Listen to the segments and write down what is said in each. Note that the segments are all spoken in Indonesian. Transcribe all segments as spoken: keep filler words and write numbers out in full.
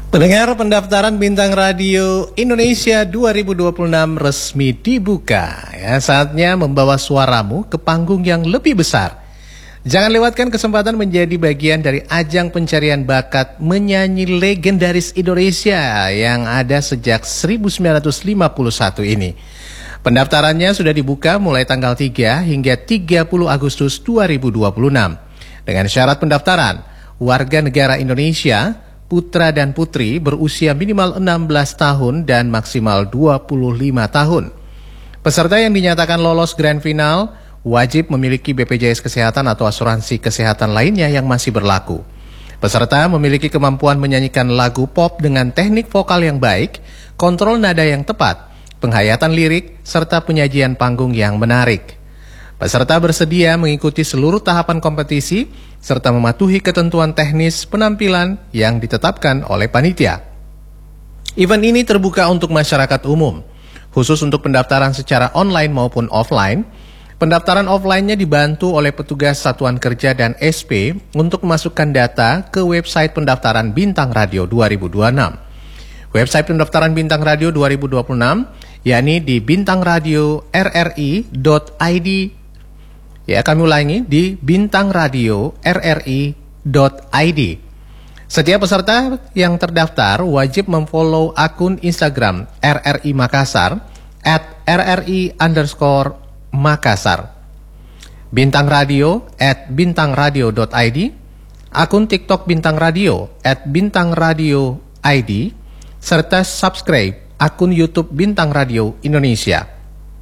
Pendengar, pendaftaran Bintang Radio Indonesia dua ribu dua puluh enam resmi dibuka. Ya, saatnya membawa suaramu ke panggung yang lebih besar. Jangan lewatkan kesempatan menjadi bagian dari ajang pencarian bakat menyanyi legendaris Indonesia yang ada sejak seribu sembilan ratus lima puluh satu ini. Pendaftarannya sudah dibuka mulai tanggal tiga hingga tiga puluh Agustus dua ribu dua puluh enam. Dengan syarat pendaftaran, warga negara Indonesia, putra dan putri berusia minimal enam belas tahun dan maksimal dua puluh lima tahun. Peserta yang dinyatakan lolos grand final wajib memiliki B P J S Kesehatan atau asuransi kesehatan lainnya yang masih berlaku. Peserta memiliki kemampuan menyanyikan lagu pop dengan teknik vokal yang baik, kontrol nada yang tepat, penghayatan lirik, serta penyajian panggung yang menarik. Peserta bersedia mengikuti seluruh tahapan kompetisi serta mematuhi ketentuan teknis penampilan yang ditetapkan oleh panitia. Event ini terbuka untuk masyarakat umum, khusus untuk pendaftaran secara online maupun offline. Pendaftaran offline-nya dibantu oleh petugas Satuan Kerja dan S P untuk memasukkan data ke website pendaftaran Bintang Radio dua ribu dua puluh enam. Website pendaftaran Bintang Radio dua ribu dua puluh enam yakni di bintang radio r r i dot i d. Ya, kami ulangi, di bintang radio r r i dot i d. Setiap peserta yang terdaftar wajib memfollow akun Instagram R R I Makassar at R R I underscore Makassar, Bintang Radio at bintang radio dot i d, akun TikTok Bintang Radio at bintang radio i d, serta subscribe akun YouTube Bintang Radio Indonesia.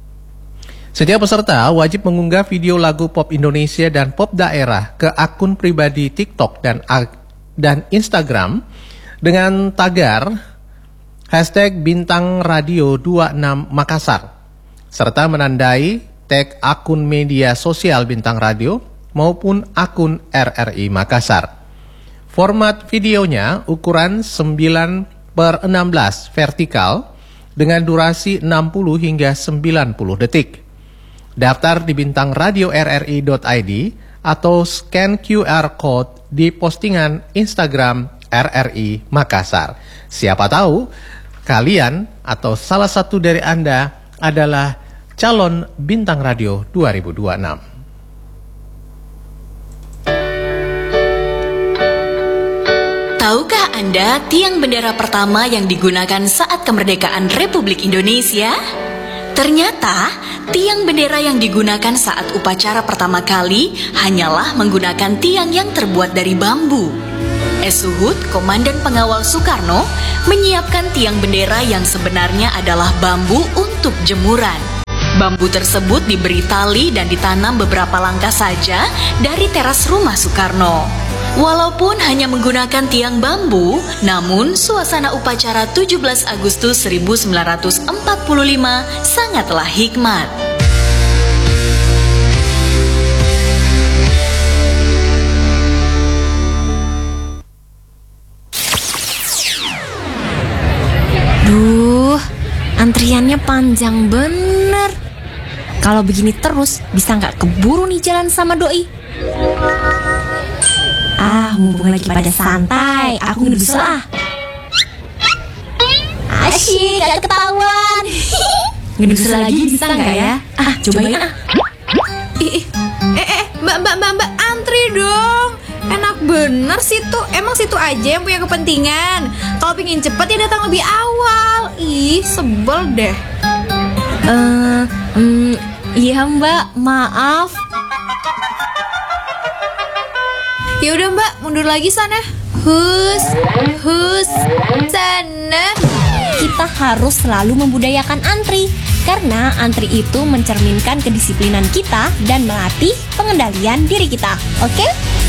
Setiap peserta wajib mengunggah video lagu pop Indonesia dan pop daerah ke akun pribadi TikTok dan dan Instagram dengan tagar hashtag Bintang Radio dua puluh enam Makassar, serta menandai tag akun media sosial Bintang Radio maupun akun R R I Makassar. Format videonya ukuran sembilan per enam belas vertikal dengan durasi enam puluh hingga sembilan puluh detik. Daftar di bintang radio r r i dot i d atau scan Q R code di postingan Instagram R R I Makassar. Siapa tahu kalian atau salah satu dari Anda adalah calon Bintang Radio dua ribu dua puluh enam. Tahukah Anda tiang bendera pertama yang digunakan saat kemerdekaan Republik Indonesia? Ternyata, tiang bendera yang digunakan saat upacara pertama kali hanyalah menggunakan tiang yang terbuat dari bambu. S. Suhut, Komandan Pengawal Soekarno, menyiapkan tiang bendera yang sebenarnya adalah bambu untuk jemuran. Bambu tersebut diberi tali dan ditanam beberapa langkah saja dari teras rumah Soekarno. Walaupun hanya menggunakan tiang bambu, namun suasana upacara tujuh belas Agustus seribu sembilan ratus empat puluh lima sangatlah hikmat. Duh, antriannya panjang bener. Kalau begini terus, bisa nggak keburu nih jalan sama doi? Ah, mumpung lagi pada santai, aku nggak bisa ah. Asyik, gak ketahuan. Ngedusel lagi bisa nggak ya? Ah, cobain ah. Ih, eh, eh, mbak, mbak, mbak, mbak, antri dong. Enak bener situ, emang situ aja yang punya kepentingan. Kalau pingin cepet ya datang lebih awal. Ih, sebel deh. Eh, uh, um, iya mbak, maaf. Ya udah mbak, mundur lagi sana. Hus, hus, sana. Kita harus selalu membudayakan antri, karena antri itu mencerminkan kedisiplinan kita dan melatih pengendalian diri kita. Oke?